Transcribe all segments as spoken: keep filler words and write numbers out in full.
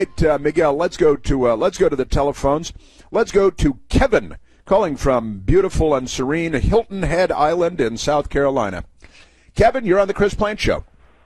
right, uh, Miguel, let's go to uh, let's go to the telephones. Let's go to Kevin, calling from beautiful and serene Hilton Head Island in South Carolina. Kevin, you're on the Chris Plante Show.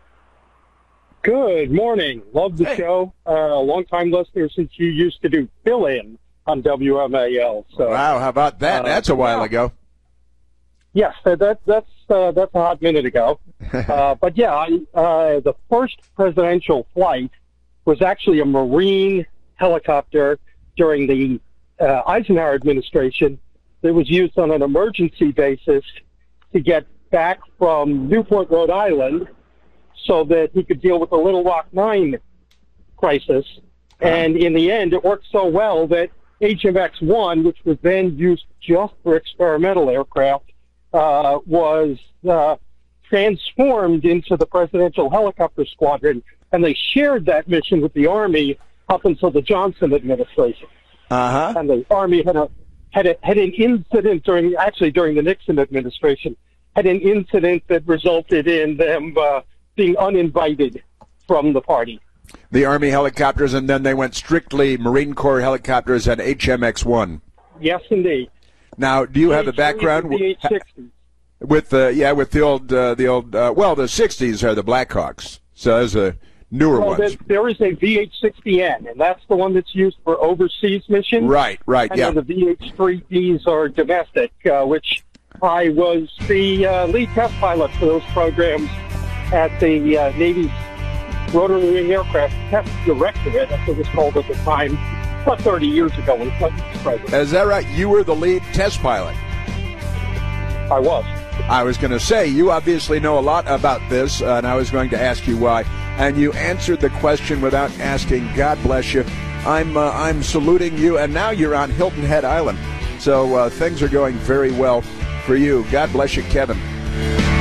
Good morning. Love the hey. show. Uh, a long-time listener since you used to do fill-in on W M A L. So, wow, how about that? Uh, that's a while yeah. ago. Yes, that, that, that's uh, that's a hot minute ago. uh, but yeah, I, uh, the first presidential flight was actually a Marine helicopter during the uh, Eisenhower administration that was used on an emergency basis to get back from Newport, Rhode Island, so that he could deal with the Little Rock Nine crisis. And in the end, it worked so well that H M X one, which was then used just for experimental aircraft, uh, was uh, transformed into the Presidential Helicopter Squadron, and they shared that mission with the Army up until the Johnson administration. Uh-huh. And the Army had a had a, had an incident during, actually during the Nixon administration, had an incident that resulted in them uh, being uninvited from the party. The Army helicopters, and then they went strictly Marine Corps helicopters at H M X one. Yes, indeed. Now, do you have a background with the H sixty? With the yeah, with the old uh, the old uh, well, the sixties are the Blackhawks, so those are newer well, ones. There is a V H sixty N, and that's the one that's used for overseas missions. Right, right, and yeah. And the V H three Ds are domestic, uh, which I was the uh, lead test pilot for those programs at the uh, Navy's Rotary Wing Aircraft Test Directorate, as it was called at the time, about thirty years ago when Clinton was president. Is that right? You were the lead test pilot. I was. I was going to say, you obviously know a lot about this, uh, and I was going to ask you why. And you answered the question without asking. God bless you. I'm uh, I'm saluting you, and now you're on Hilton Head Island. So uh, things are going very well for you. God bless you, Kevin.